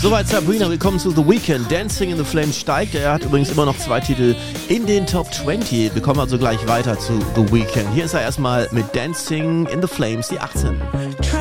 Soweit Sabrina, willkommen zu The Weeknd. Dancing in the Flames steigt. Er hat übrigens immer noch 2 Titel in den Top 20. Wir kommen also gleich weiter zu The Weeknd. Hier ist er erstmal mit Dancing in the Flames, die 18.